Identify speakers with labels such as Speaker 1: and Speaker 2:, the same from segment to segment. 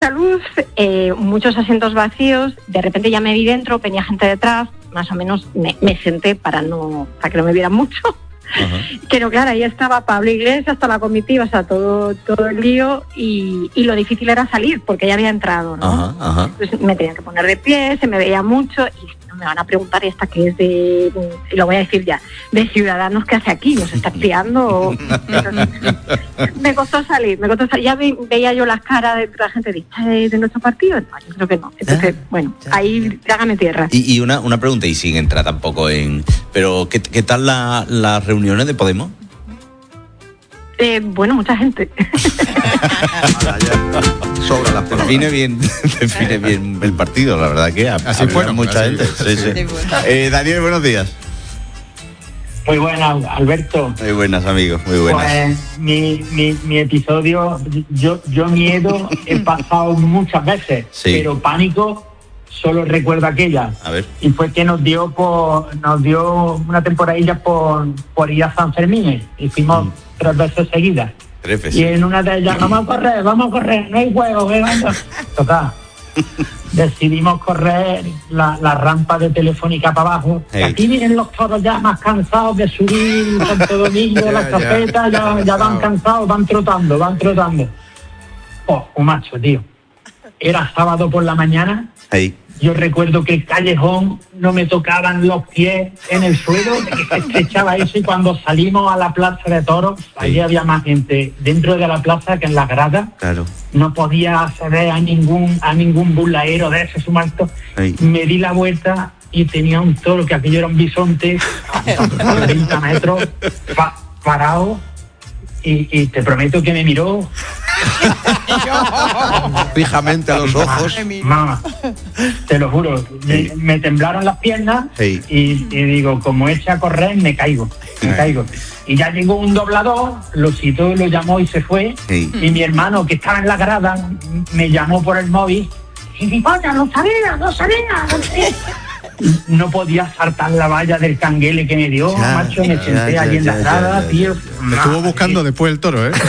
Speaker 1: luz, muchos asientos vacíos, de repente ya me vi dentro, venía gente detrás, más o menos me senté para que no me vieran mucho. Ajá. Pero claro, ahí estaba Pablo Iglesias, toda la comitiva, o sea, todo el lío, y lo difícil era salir, porque ya había entrado, ¿no? Ajá. Entonces me tenían que poner de pie, se me veía mucho, y me van a preguntar, ¿y esta qué es y lo voy a decir ya, de Ciudadanos, qué hace aquí? ¿Nos está espiando? Entonces, me costó salir, ya veía yo las caras de la gente de nuestro partido, no, yo creo que no. Entonces, ahí hágame tierra.
Speaker 2: Y una pregunta, y sin entrar tampoco en... Pero, ¿qué tal las reuniones de Podemos?
Speaker 1: Mucha gente.
Speaker 2: Sobra la define bien el partido, la verdad que así fueron mucha gente. Sí. Daniel, buenos días.
Speaker 3: Muy buenas, Alberto.
Speaker 2: Muy buenas, amigos, muy buenas.
Speaker 3: Pues mi episodio, yo miedo he pasado muchas veces, sí. Pero pánico solo recuerdo aquella.
Speaker 2: A ver.
Speaker 3: Y fue que nos dio una temporadilla por ir a San Fermín y fuimos 3 veces seguidas.
Speaker 2: 3 veces.
Speaker 3: Y en una de ellas, vamos a correr, no hay juego, total. Decidimos correr la rampa de Telefónica para abajo. Hey. Aquí vienen los toros ya más cansados de subir Santo Domingo, las carpetas, ya van cansados, van trotando. Un macho, tío. Era sábado por la mañana.
Speaker 2: Hey.
Speaker 3: Yo recuerdo que el callejón no me tocaban los pies en el suelo, que se estrechaba eso, y cuando salimos a la plaza de toros, allí había más gente dentro de la plaza que en las gradas.
Speaker 2: Claro.
Speaker 3: No podía acceder a ningún burlaero de ese sumarto. Me di la vuelta y tenía un toro, que aquello era un bisonte, a 30 metros, parado, y te prometo que me miró
Speaker 2: fijamente a los ojos.
Speaker 3: Mamá, te lo juro, me temblaron las piernas. Y digo, como eche a correr, me caigo. Y ya llegó un doblador, lo citó, lo llamó y se fue. Y mi hermano, que estaba en la grada, me llamó por el móvil. Y digo, no sabía. No podía saltar la valla del canguele que me dio, macho, me senté allí en la grada, tío.
Speaker 4: Me estuvo buscando después el toro, ¿eh?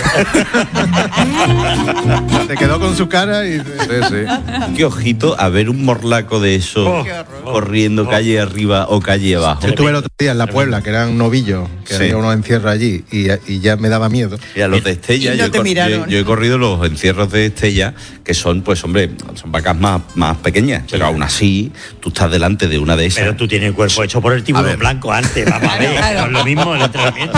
Speaker 4: Se quedó con su cara y... Sí.
Speaker 2: Qué ojito a ver un morlaco de eso corriendo calle arriba o calle abajo.
Speaker 4: Yo estuve el otro día en La Puebla, que era un novillo, que había unos encierros allí, y ya me daba miedo.
Speaker 2: Y a los de Estella, yo he corrido los encierros de Estella, que son, pues hombre, son vacas más pequeñas, pero aún así, tú estás delante de una de esas.
Speaker 5: Pero tú tienes el cuerpo hecho por el tiburón blanco antes, vamos a ver, no es lo mismo el entrenamiento.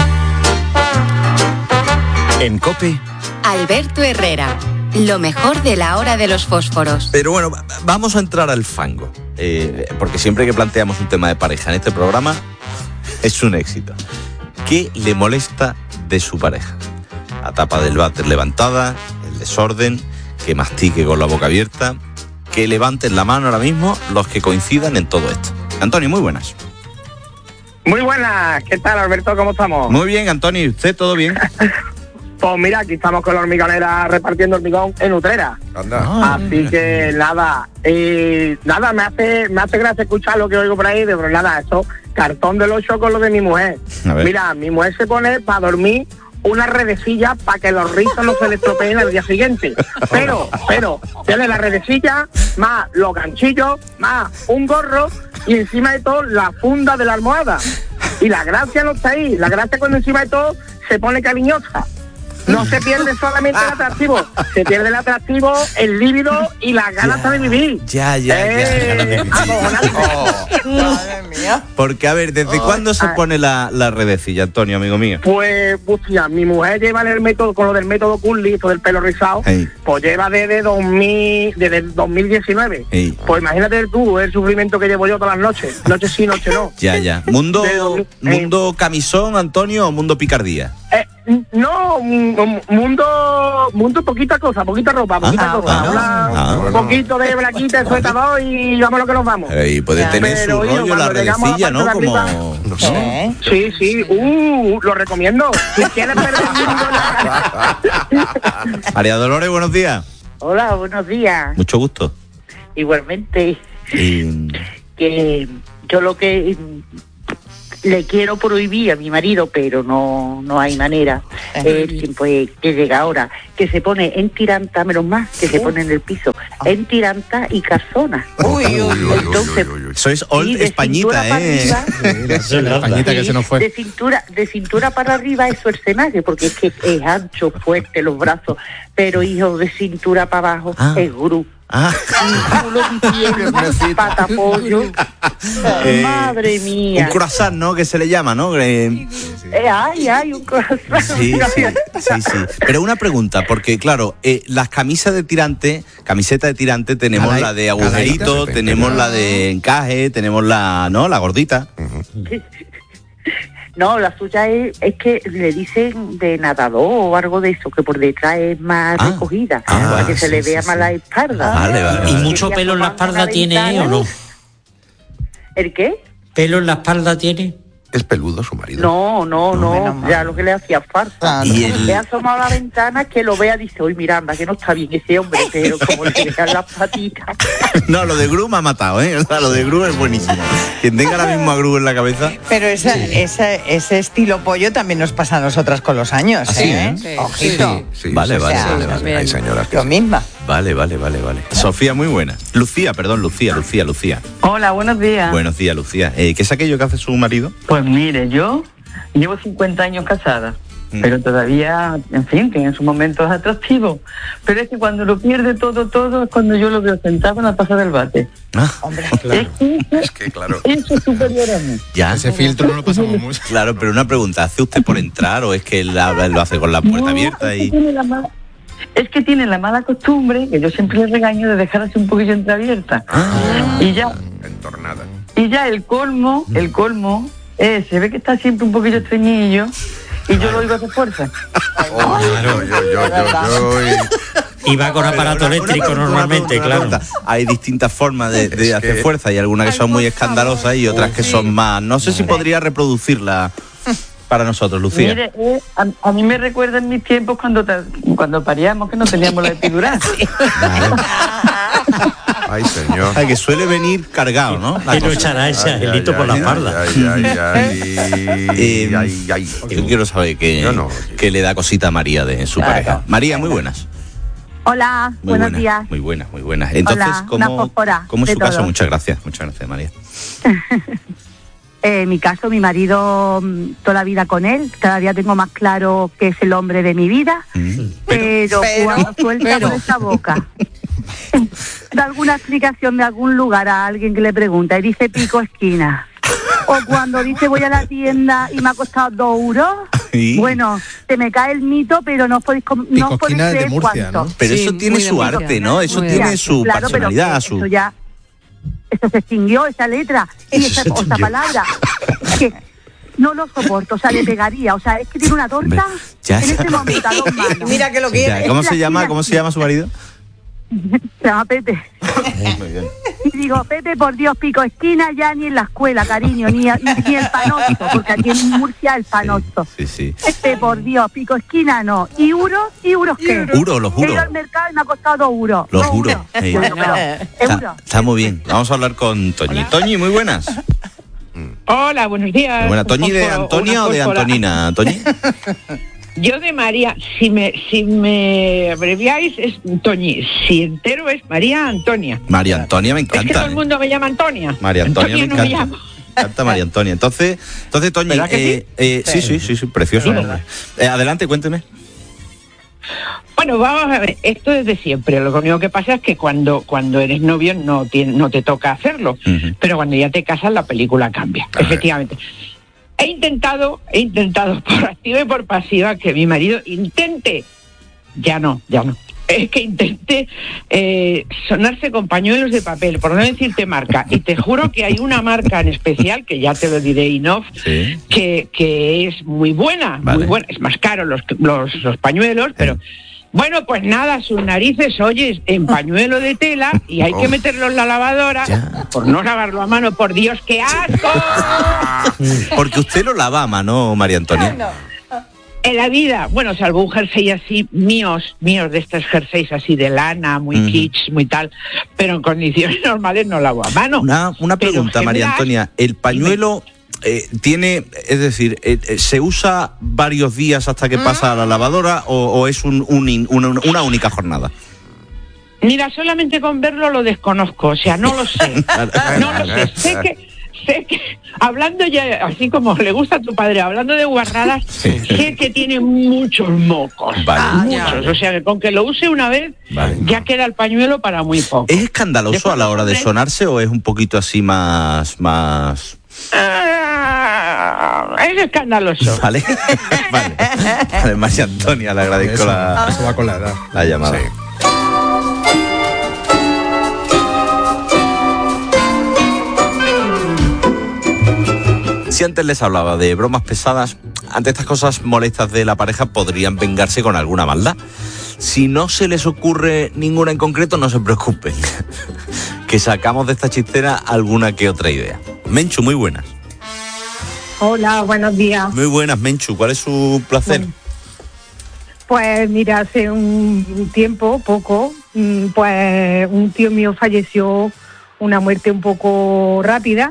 Speaker 6: En COPE,
Speaker 7: Alberto Herrera, lo mejor de la hora de los fósforos.
Speaker 2: Pero bueno, vamos a entrar al fango, porque siempre que planteamos un tema de pareja en este programa, es un éxito. ¿Qué le molesta de su pareja? La tapa del váter levantada, el desorden, que mastique con la boca abierta. Que levanten la mano ahora mismo los que coincidan en todo esto. Antonio, muy buenas.
Speaker 8: Muy buenas, ¿qué tal, Alberto? ¿Cómo estamos?
Speaker 2: Muy bien, Antonio, ¿usted todo bien?
Speaker 8: Pues mira, aquí estamos con la hormigonera repartiendo hormigón en Utrera. Así que nada, me hace gracia escuchar lo que oigo por ahí, pero nada, eso, cartón del 8 con lo de mi mujer. Mira, mi mujer se pone para dormir una redecilla para que los rizos no se le estropeen al día siguiente. Pero, tiene la redecilla, más los ganchillos, más un gorro y encima de todo la funda de la almohada. Y la gracia no está ahí, la gracia cuando encima de todo se pone cariñosa. No se pierde solamente el atractivo, se pierde el atractivo, el líbido y las ganas de vivir.
Speaker 2: Ya.
Speaker 9: Madre mía.
Speaker 2: Porque, a ver, ¿desde cuándo se pone la redecilla, Antonio, amigo mío?
Speaker 8: Pues, hostia, mi mujer lleva el método, con lo del método Curly, esto del pelo rizado, pues lleva desde 2019. Pues imagínate tú el sufrimiento que llevo yo todas las noches. Noche sí, noche no.
Speaker 2: Ya. ¿Mundo camisón, Antonio, o mundo picardía?
Speaker 8: No, mundo poquita cosa, poquita ropa, un poquito de braquita, de suetador y vamos lo que nos vamos.
Speaker 2: Puede tener su rollo la redecilla, ¿no? Como...
Speaker 8: No sé. Sí, lo recomiendo. Si quieres perder
Speaker 2: María Dolores, buenos días.
Speaker 10: Hola, buenos días.
Speaker 2: Mucho gusto.
Speaker 10: Igualmente. Que yo lo que le quiero prohibir a mi marido, pero no hay manera. El tiempo que llega ahora, que se pone en tiranta, menos más, que se pone en el piso, en tiranta y calzona. Entonces,
Speaker 2: sois old españita,
Speaker 4: españita que se nos fue.
Speaker 10: De cintura para arriba es Schwarzenegger, porque es que es ancho, fuerte, los brazos, pero hijo, de cintura para abajo es Gru. Culo de pata pollo. Madre mía.
Speaker 2: Un croissant, ¿no? Que se le llama, ¿no?
Speaker 10: Ay, un croissant.
Speaker 2: Sí. Pero una pregunta, porque claro, las camisas de tirante, camiseta de tirante, tenemos la de agujerito, tenemos la de encaje, tenemos la gordita.
Speaker 10: No, la suya es que le dicen de nadador o algo de eso, que por detrás es más recogida, para que se le vea más la espalda.
Speaker 5: Vale. ¿Y mucho pelo en la espalda tiene o no?
Speaker 10: ¿El qué?
Speaker 5: ¿Pelo en la espalda tiene?
Speaker 6: ¿Es peludo su marido?
Speaker 10: No, ya lo que le hacía falta. Le ha asomado a la ventana, que lo vea, dice, uy, Miranda, que no está bien ese hombre, pero como le vean las patitas.
Speaker 2: No, lo de Gru me ha matado, ¿eh? O sea, lo de Gru es buenísimo. Quien tenga ahora mismo a Gru en la cabeza.
Speaker 9: Pero ese estilo pollo también nos pasa a nosotras con los años, ¿eh?
Speaker 6: Sí,
Speaker 9: ojito.
Speaker 6: Sí.
Speaker 2: Vale.
Speaker 6: Hay señoras que
Speaker 9: Yo misma.
Speaker 2: Vale. Sofía, muy buena. Lucía.
Speaker 11: Hola, buenos días.
Speaker 2: Buenos días, Lucía. ¿Qué es aquello que hace su marido?
Speaker 11: Pues mire, yo llevo 50 años casada, pero todavía, en fin, tiene sus momentos atractivos. Pero es que cuando lo pierde todo es cuando yo lo veo sentado en la taza del bate.
Speaker 9: Hombre,
Speaker 11: claro. Es que
Speaker 6: claro.
Speaker 11: Eso es superior a mí.
Speaker 2: Ya.
Speaker 4: Ese filtro no lo pasamos mucho.
Speaker 2: Claro, pero una pregunta, ¿hace usted por entrar o es que él lo hace con la puerta abierta?
Speaker 11: Es que tiene la mala costumbre, que yo siempre le regaño, de dejar así un poquillo entreabierta. Y ya el colmo, se ve que está siempre un poquillo estreñillo y yo lo oigo hacer fuerza.
Speaker 5: Y va con aparato eléctrico normalmente, claro.
Speaker 2: Hay distintas formas de hacer fuerza y algunas que son muy escandalosas y otras que son más... No sé si podría reproducirla para nosotros, Lucía.
Speaker 11: Mire, a mí me recuerda en mis tiempos cuando paríamos, que no teníamos la epidural.
Speaker 6: Ay, señor.
Speaker 2: Ay, que suele venir cargado, ¿no?
Speaker 5: Y lo echará ese angelito por la espalda.
Speaker 2: Yo quiero saber qué le da cosita a María de su pareja. María, muy buenas.
Speaker 1: Hola, buenos días.
Speaker 2: Muy buenas. Entonces,
Speaker 1: hola,
Speaker 2: ¿cómo es su caso? Muchas gracias, María.
Speaker 1: En mi caso, mi marido, toda la vida con él, cada día tengo más claro que es el hombre de mi vida, pero cuando suelta por esa boca, da alguna explicación de algún lugar a alguien que le pregunta y dice pico esquina, o cuando dice voy a la tienda y me ha costado 2 euros, bueno, se me cae el mito, pero no podéis creer
Speaker 4: Murcia,
Speaker 1: cuánto.
Speaker 4: ¿no?
Speaker 2: Pero eso tiene su arte, ¿no? Eso tiene su personalidad,
Speaker 1: eso ya... Esto se extinguió, esa letra y esa palabra. Es que no lo soporto, o sea, le pegaría. O sea, es que tiene una torta en este momento a 2 manos.
Speaker 9: Mira que lo quiere.
Speaker 2: ¿Cómo se llama su marido?
Speaker 1: Se llama Pepe.
Speaker 2: Muy bien.
Speaker 1: Y digo, Pepe, por Dios, pico esquina ya ni en la escuela, cariño, ni el panoso, porque aquí en Murcia el panoso.
Speaker 2: Sí.
Speaker 1: Pepe, por Dios, pico esquina no. ¿Y euros qué?
Speaker 2: Los
Speaker 1: He ido
Speaker 2: euros.
Speaker 1: al mercado y me ha costado 2 euros.
Speaker 2: Los euros.
Speaker 1: Bueno, pero, euros.
Speaker 2: Está muy bien. Vamos a hablar con Toñi. Hola. Toñi, muy buenas.
Speaker 12: Hola, buenos días.
Speaker 2: Buena, ¿Toñi de Antonia o de Antonina, Toñi?
Speaker 12: Yo de María, si me abreviáis es Toñi, si entero es María Antonia.
Speaker 2: María Antonia me encanta.
Speaker 12: Es que todo el mundo me llama Antonia.
Speaker 2: María Antonia me
Speaker 12: no me
Speaker 2: encanta.
Speaker 12: llama.
Speaker 2: Me encanta María Antonia. Entonces Toñi, sí, precioso. Adelante, cuénteme.
Speaker 12: Bueno, vamos a ver, esto es de siempre. Lo único que pasa es que cuando eres novio no te toca hacerlo, pero cuando ya te casas la película cambia, efectivamente. He intentado por activa y por pasiva que mi marido intente, ya no, es que intente sonarse con pañuelos de papel, por no decirte marca, y te juro que hay una marca en especial, que ya te lo diré in off, que es muy buena, muy buena, es más caro los pañuelos, pero... Bueno, pues nada, sus narices, oye, en pañuelo de tela y hay que meterlo en la lavadora por no lavarlo a mano. ¡Por Dios, qué asco!
Speaker 2: Porque usted lo lava a mano, María Antonia.
Speaker 12: En la vida, bueno, salvo un jersey así, míos de estos jerseys así de lana, muy kitsch, muy tal, pero en condiciones normales no lavo a mano.
Speaker 2: Una pregunta, María Antonia. ¿El pañuelo es decir, ¿se usa varios días hasta que pasa a la lavadora o es una única jornada?
Speaker 12: Mira, solamente con verlo lo desconozco, o sea, no lo sé. No lo sé. Sé que, hablando ya, así como le gusta a tu padre, hablando de guarradas, sé que tiene muchos mocos. Muchos. O sea, que con que lo use una vez, ya queda el pañuelo para muy poco.
Speaker 2: ¿Es escandaloso a la hora de sonarse o es un poquito así más...
Speaker 12: Es escandaloso.
Speaker 2: Vale. María Antonia, le agradezco
Speaker 4: eso va con la edad.
Speaker 2: La llamada.
Speaker 4: Sí.
Speaker 2: Si antes les hablaba de bromas pesadas, ante estas cosas molestas de la pareja podrían vengarse con alguna maldad. Si no se les ocurre ninguna en concreto, no se preocupen, que sacamos de esta chistera alguna que otra idea. Menchu, muy buenas.
Speaker 1: Hola, buenos días.
Speaker 2: Muy buenas, Menchu. ¿Cuál es su placer?
Speaker 1: Bueno, pues mira, hace un tiempo, pues un tío mío falleció, una muerte un poco rápida.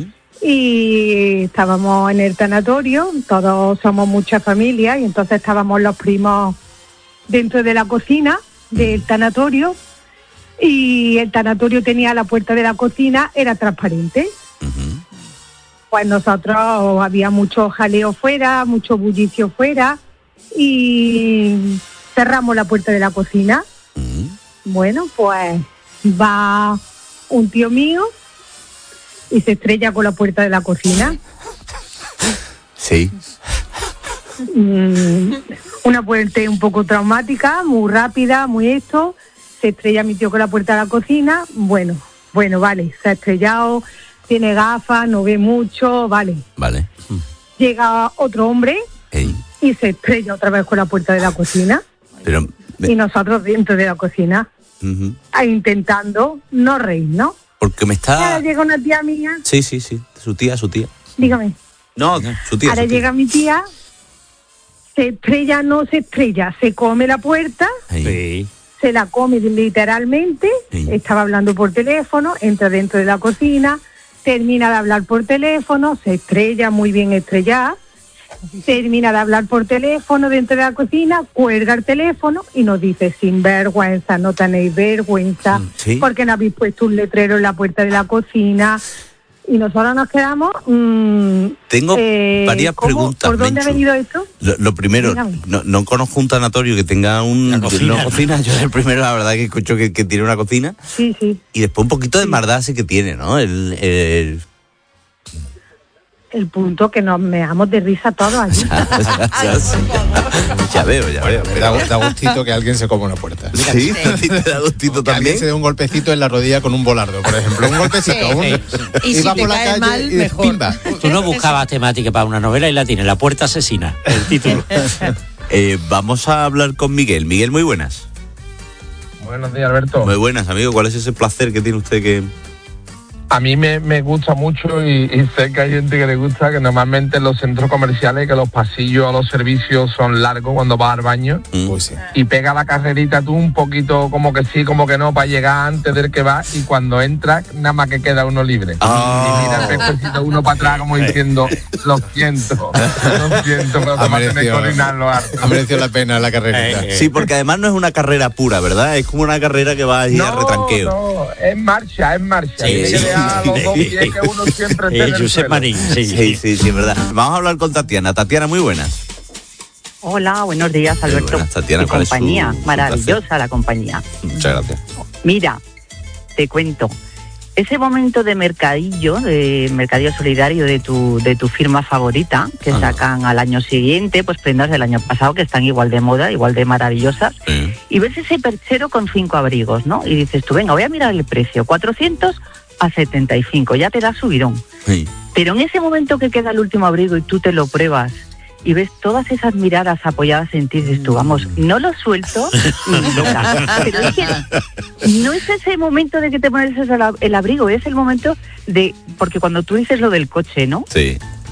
Speaker 1: Y estábamos en el tanatorio, todos somos mucha familia, y entonces estábamos los primos dentro de la cocina del tanatorio, y el tanatorio tenía la puerta de la cocina, era transparente. Pues nosotros había mucho jaleo fuera, mucho bullicio fuera, y cerramos la puerta de la cocina. Bueno, pues va un tío mío y se estrella con la puerta de la cocina.
Speaker 2: Sí.
Speaker 1: Una muerte un poco traumática, muy rápida, muy esto. Se estrella mi tío con la puerta de la cocina. Bueno, vale, se ha estrellado, tiene gafas, no ve mucho, vale. Llega otro hombre y se estrella otra vez con la puerta de la cocina. Y nosotros dentro de la cocina, intentando no reír, ¿no?
Speaker 2: Porque me está...
Speaker 1: Ahora llega una tía mía.
Speaker 2: Sí. Su tía.
Speaker 1: Dígame.
Speaker 2: No, su tía.
Speaker 1: Ahora llega mi tía, se estrella, no se estrella, se come la puerta, se la come literalmente, estaba hablando por teléfono, entra dentro de la cocina, termina de hablar por teléfono, se estrella, muy bien estrellada, termina de hablar por teléfono dentro de la cocina, cuelga el teléfono y nos dice: sin vergüenza, no tenéis vergüenza, porque no habéis puesto un letrero en la puerta de la cocina. Y nosotros nos quedamos...
Speaker 2: Tengo varias preguntas.
Speaker 1: ¿Por dónde ha venido esto?
Speaker 2: Lo primero, no conozco un tanatorio que tenga una cocina. Yo es el primero, la verdad, que escucho que tiene una cocina.
Speaker 1: Sí.
Speaker 2: Y después un poquito de maldad sí que tiene, ¿no?
Speaker 1: El punto que nos meamos de risa todos allí.
Speaker 2: Ya veo.
Speaker 4: Da gustito que alguien se coma una puerta.
Speaker 2: Sí, te da gustito también.
Speaker 4: Alguien se dé un golpecito en la rodilla con un volardo, por ejemplo. Un golpecito.
Speaker 9: Y si te cae mal, mejor.
Speaker 4: Pimba.
Speaker 5: Tú no buscabas temática para una novela y la tienes, La puerta asesina, el título.
Speaker 2: Vamos a hablar con Miguel. Miguel, muy buenas.
Speaker 13: Buenos días, Alberto.
Speaker 2: Muy buenas, amigo. ¿Cuál es ese placer que tiene usted que...?
Speaker 13: A mí me gusta mucho y sé que hay gente que le gusta, que normalmente en los centros comerciales, que los pasillos o los servicios son largos cuando vas al baño, y pega la carrerita tú un poquito como que sí, como que no, para llegar antes del que va, y cuando entras nada más que queda uno libre. Y mira el pececito uno para atrás como diciendo: lo siento, pero te vas a tener que orinarlo harto.
Speaker 4: Ha merecido la pena la carrerita.
Speaker 2: Sí, porque además no es una carrera pura, ¿verdad? Es como una carrera que va ahí a retranqueo.
Speaker 13: No, es marcha. A los 2 pies que uno siempre tiene en el suelo.
Speaker 2: Sí, es verdad. Vamos a hablar con Tatiana. Tatiana, muy buenas.
Speaker 14: Hola, buenos días, Alberto.
Speaker 2: Buenas, Tatiana.
Speaker 14: Tu compañía, maravillosa la compañía.
Speaker 2: Muchas gracias.
Speaker 14: Mira, te cuento. Ese momento de mercadillo solidario de tu firma favorita, que sacan al año siguiente, pues prendas del año pasado que están igual de moda, igual de maravillosas, y ves ese perchero con 5 abrigos, ¿no? Y dices tú, venga, voy a mirar el precio, 400 a 75, ya te da subidón. Pero en ese momento que queda el último abrigo y tú te lo pruebas y ves todas esas miradas apoyadas en ti, dices tú, vamos, no lo suelto ni loca. Pero es que no es ese momento de que te pones el abrigo, es el momento de... Porque cuando tú dices lo del coche, ¿no?
Speaker 2: Sí.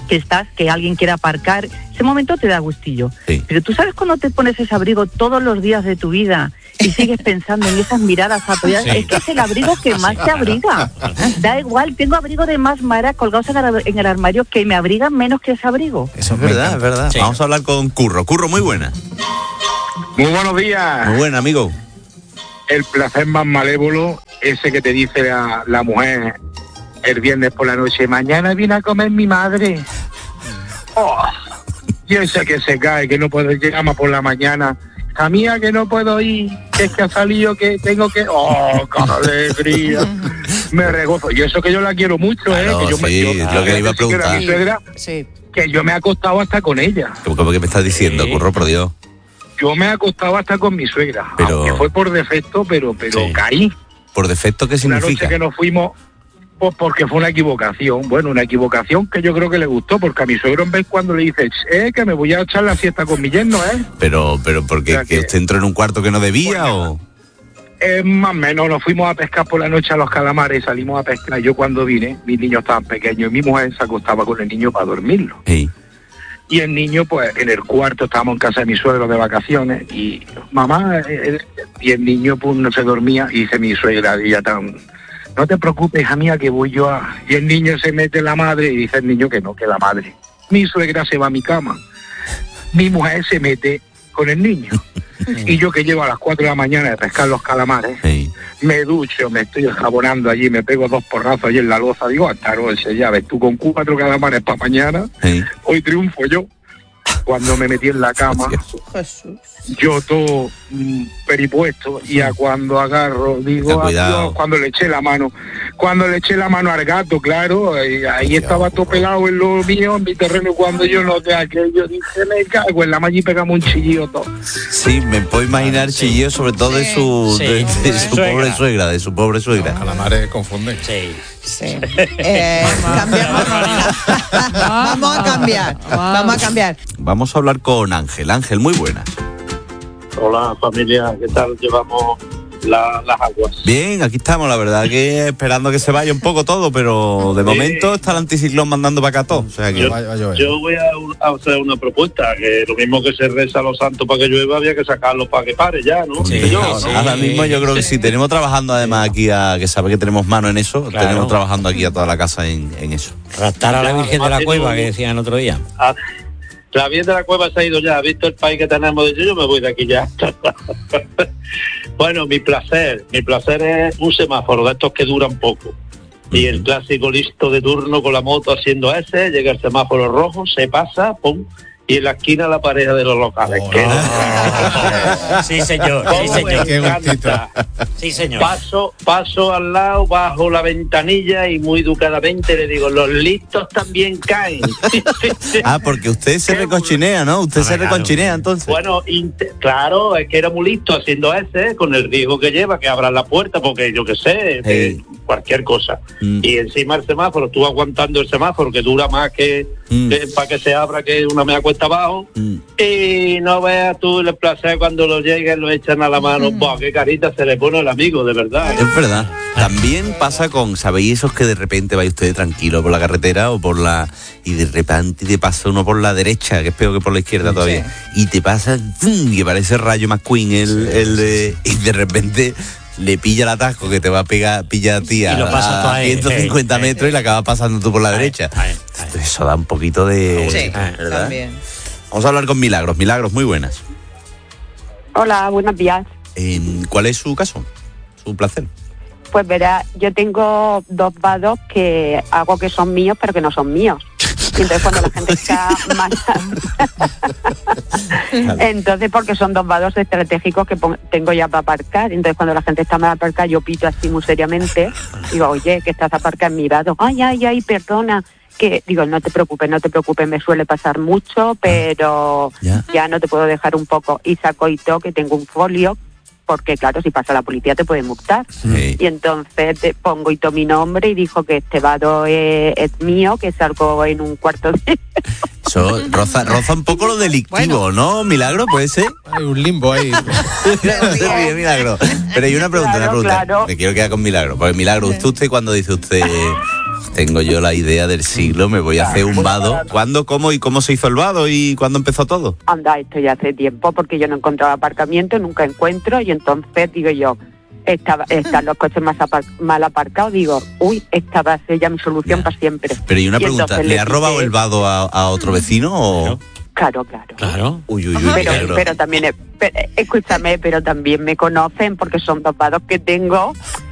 Speaker 14: que alguien quiera aparcar, ese momento te da gustillo. Sí. Pero tú sabes cuando te pones ese abrigo todos los días de tu vida y sigues pensando en esas miradas apoyadas, sí. Es que es el abrigo que más te abriga. Da igual, tengo abrigo de más mara colgados en el armario que me abrigan menos que ese abrigo.
Speaker 2: Eso es verdad, es verdad. Sí. Vamos a hablar con Curro. Curro, muy buena.
Speaker 15: Muy buenos días.
Speaker 2: Muy buena, amigo.
Speaker 15: El placer más malévolo, ese que te dice la mujer el viernes por la noche, mañana viene a comer mi madre. Oh, y ese que se cae, que no puedo llegar más por la mañana. A mía que no puedo ir, que es que ha salido, que tengo que... ¡Oh, qué alegría! Me regozo. Y eso que yo la quiero mucho,
Speaker 2: claro,
Speaker 15: que yo
Speaker 2: lo que le iba a preguntar.
Speaker 15: Mi suegra, sí. Que yo me he acostado hasta con ella.
Speaker 2: ¿Cómo que me estás diciendo, sí. Curro, por Dios?
Speaker 15: Yo me he acostado hasta con mi suegra, aunque fue por defecto, pero sí. Caí.
Speaker 2: ¿Por defecto qué significa?
Speaker 15: Una noche que nos fuimos... Pues porque fue una equivocación, una equivocación que yo creo que le gustó, porque a mi suegro en vez cuando le dice, que me voy a echar la siesta con mi yerno,
Speaker 2: Pero porque o sea, que usted entró en un cuarto que no debía, pues, ¿o...?
Speaker 15: Más o menos, nos fuimos a pescar por la noche a los calamares, salimos a pescar, yo cuando vine, mis niños estaban pequeños, y mi mujer se acostaba con el niño para dormirlo.
Speaker 2: Sí.
Speaker 15: Y el niño, pues, en el cuarto, estábamos en casa de mi suegro de vacaciones, y mamá, y el niño, pues, no se dormía, y dice mi suegra, y ya tan... No te preocupes, hija mía, que voy yo a... Y el niño se mete en la madre y dice el niño que no, que la madre. Mi suegra se va a mi cama. Mi mujer se mete con el niño. Y yo que llego a las 4 de la mañana de pescar los calamares, sí. Me ducho, me estoy jabonando allí, me pego 2 porrazos allí en la loza, digo, hasta noche, ya ves tú, con 4 calamares para mañana, sí. Hoy triunfo yo. Cuando me metí en la cama, Jesús. Yo todo peripuesto, y a cuando agarro, digo, adiós, cuando le eché la mano al gato, claro, ahí estaba todo pelado en lo mío, en mi terreno, cuando yo noté aquello, dije, me cago en la malla y pegamos un chillido todo.
Speaker 2: Sí, me puedo imaginar chillido, sobre todo de su pobre suegra.
Speaker 4: Los calamares confunden.
Speaker 9: Sí. Vamos a cambiar.
Speaker 2: Vamos a hablar con Ángel. Ángel, muy buena.
Speaker 16: Hola familia, ¿qué tal? Llevamos las aguas.
Speaker 2: Bien, aquí estamos, la verdad que esperando que se vaya un poco todo, pero de momento está el anticiclón mandando para acá todo. O sea que
Speaker 16: yo voy a hacer una propuesta, que lo mismo que se reza a los santos para que llueva, había que sacarlos para que pare ya, ¿no?
Speaker 2: Sí, ahora mismo yo creo que sí, tenemos trabajando además aquí que sabe que tenemos mano en eso, claro. Tenemos trabajando aquí a toda la casa en eso.
Speaker 5: Raptar a la Virgen de la Cueva, que decían el otro día.
Speaker 16: La Virgen de la Cueva se ha ido ya, visto el país que tenemos, yo me voy de aquí ya. Bueno, mi placer es un semáforo de estos que duran poco. Y el clásico listo de turno con la moto haciendo ese, llega el semáforo rojo, se pasa, pum, y en la esquina la pareja de los locales.
Speaker 5: Sí, señor. Sí, señor.
Speaker 16: Paso al lado, bajo la ventanilla y muy educadamente le digo, los listos también caen.
Speaker 2: Porque usted se recochinea, ¿no? Usted se recochinea, entonces.
Speaker 16: Bueno, claro, es que era muy listo haciendo ese, con el riesgo que lleva, que abran la puerta, porque yo qué sé, cualquier cosa. Y encima el semáforo, tú aguantando el semáforo, que dura más que para que se abra, que una media cuesta abajo, y no veas tú el placer cuando lo lleguen, lo echan a la mano. ¡Buah, qué carita se le pone al amigo, de verdad!
Speaker 2: Es verdad. También pasa con, ¿sabéis esos que de repente vais ustedes tranquilo por la carretera o por la... y de repente te pasa uno por la derecha, que es peor que por la izquierda todavía, y te pasa, y parece Rayo McQueen, y de repente... le pilla el atasco que te va a pilla a ti a 150 metros y la acabas pasando tú por la derecha. Eso da un poquito de...
Speaker 9: Sí,
Speaker 2: ¿verdad?
Speaker 9: También.
Speaker 2: Vamos a hablar con Milagros. Milagros, muy buenas.
Speaker 17: Hola, buenos días.
Speaker 2: ¿Cuál es su caso? ¿Su placer?
Speaker 17: Pues verá, yo tengo 2 vados que hago que son míos, pero que no son míos. Y entonces cuando la gente está más... Entonces, porque son 2 vados estratégicos que tengo ya para aparcar. Entonces cuando la gente está mal aparcada, yo pito así muy seriamente. Digo, oye, que estás aparcado en mi vado. Ay, perdona. Que digo, no te preocupes, me suele pasar mucho, pero ya no te puedo dejar un poco. Y saco y que tengo un folio, porque claro, si pasa la policía te puede multar. Sí. Y entonces pongo y mi nombre y dijo que este vado es mío, que salgo en un cuarto de...
Speaker 2: Eso roza un poco lo delictivo, ¿no? Milagro, ¿puede ser?
Speaker 4: Hay un limbo ahí.
Speaker 2: Milagro. Pero hay una pregunta,
Speaker 17: Claro.
Speaker 2: Me quiero quedar con Milagro. Porque Milagro, usted cuando dice usted... Tengo yo la idea del siglo, me voy a hacer un vado. ¿Cuándo, cómo y cómo se hizo el vado y cuándo empezó todo?
Speaker 17: Anda, esto ya hace tiempo, porque yo no encontraba aparcamiento, nunca encuentro, y entonces digo yo, están los coches mal aparcados, digo, uy, esta va a ser ya mi solución para siempre.
Speaker 2: Pero y una pregunta, ¿le ha robado el vado a otro vecino o...?
Speaker 17: Claro.
Speaker 2: Uy,
Speaker 17: pero también, escúchame, pero también me conocen porque son 2 vados que tengo